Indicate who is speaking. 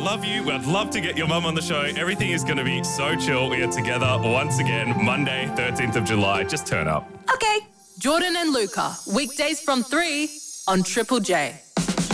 Speaker 1: love you. I'd love to get your mum on the show. Everything is going to be so chill. We are together once again, Monday, 13th of July. Just turn up.
Speaker 2: Okay. Jordan and Luca, weekdays from 3 on Triple J.